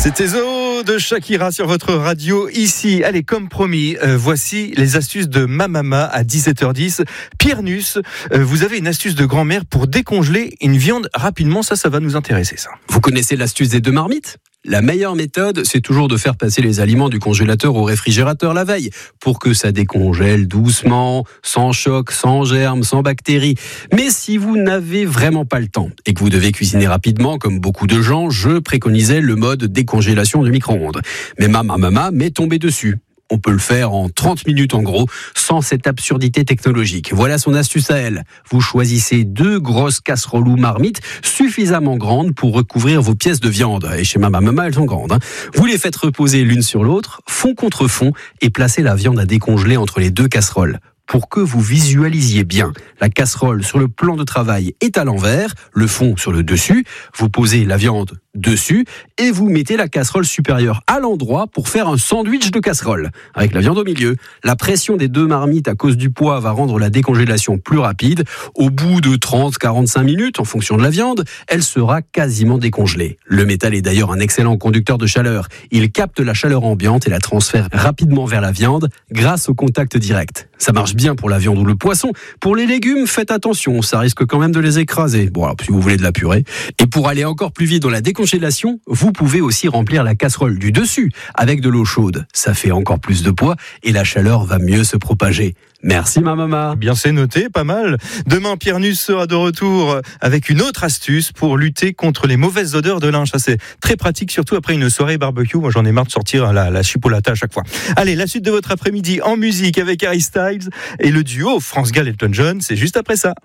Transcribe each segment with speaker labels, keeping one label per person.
Speaker 1: C'était Zo de Shakira sur votre radio ici. Allez, comme promis, voici les astuces de ma maman à 17h10. Pierre Nuss, vous avez une astuce de grand-mère pour décongeler une viande rapidement. Ça va nous intéresser, ça.
Speaker 2: Vous connaissez l'astuce des 2 marmites ? La meilleure méthode, c'est toujours de faire passer les aliments du congélateur au réfrigérateur la veille pour que ça décongèle doucement, sans choc, sans germes, sans bactéries. Mais si vous n'avez vraiment pas le temps et que vous devez cuisiner rapidement, comme beaucoup de gens, je préconisais le mode décongélation du micro-ondes. Mais ma maman m'est tombée dessus. On peut le faire en 30 minutes en gros, sans cette absurdité technologique. Voilà son astuce à elle. Vous choisissez 2 grosses casseroles ou marmites suffisamment grandes pour recouvrir vos pièces de viande. Et chez ma maman, elles sont grandes. Vous les faites reposer l'une sur l'autre, fond contre fond, et placez la viande à décongeler entre les 2 casseroles. Pour que vous visualisiez bien, la casserole sur le plan de travail est à l'envers, le fond sur le dessus, vous posez la viande dessus et vous mettez la casserole supérieure à l'endroit pour faire un sandwich de casserole, avec la viande au milieu. La pression des 2 marmites à cause du poids va rendre la décongélation plus rapide. Au bout de 30-45 minutes, en fonction de la viande, elle sera quasiment décongelée. Le métal est d'ailleurs un excellent conducteur de chaleur. Il capte la chaleur ambiante et la transfère rapidement vers la viande grâce au contact direct. Ça marche bien pour la viande ou le poisson. Pour les légumes, faites attention, ça risque quand même de les écraser. Bon, alors si vous voulez de la purée. Et pour aller encore plus vite dans la décongélation, vous pouvez aussi remplir la casserole du dessus avec de l'eau chaude. Ça fait encore plus de poids et la chaleur va mieux se propager. Merci ma maman.
Speaker 1: Bien, c'est noté, pas mal. Demain, Pierre Nuss sera de retour avec une autre astuce pour lutter contre les mauvaises odeurs de linge. Ça, c'est très pratique, surtout après une soirée barbecue. Moi, j'en ai marre de sortir la chipolata à chaque fois. Allez, la suite de votre après-midi en musique avec Harry Styles et le duo France Gall Elton John. C'est juste après ça.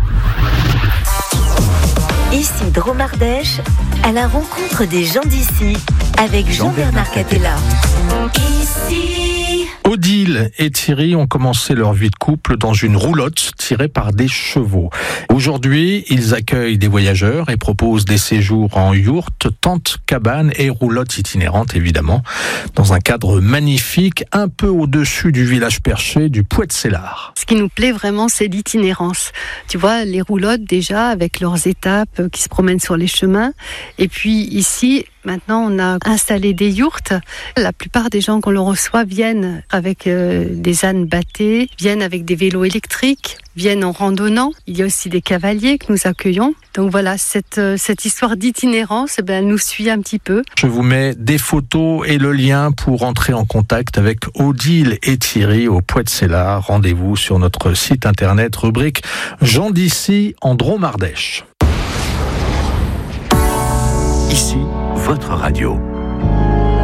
Speaker 3: Ici Drôme Ardèche, à la rencontre des gens d'ici avec Jean-Bernard Catella. Ici.
Speaker 4: Odile et Thierry ont commencé leur vie de couple dans une roulotte tirée par des chevaux. Aujourd'hui, ils accueillent des voyageurs et proposent des séjours en yourte, tente, cabane et roulotte itinérante, évidemment, dans un cadre magnifique, un peu au-dessus du village perché du Puet-Sellard.
Speaker 5: Ce qui nous plaît vraiment, c'est l'itinérance. Tu vois, les roulottes déjà, avec leurs étapes qui se promènent sur les chemins. Et puis ici, maintenant, on a installé des yourtes. La plupart des gens qu'on le reçoit viennent avec des ânes bâtés, viennent avec des vélos électriques, viennent en randonnant. Il y a aussi des cavaliers que nous accueillons. Donc voilà, cette histoire d'itinérance, elle nous suit un petit peu.
Speaker 4: Je vous mets des photos et le lien pour entrer en contact avec Odile et Thierry au Puet-Sellard. Rendez-vous sur notre site internet, rubrique Gens d'ici en Drôme Ardèche.
Speaker 6: Ici, votre radio.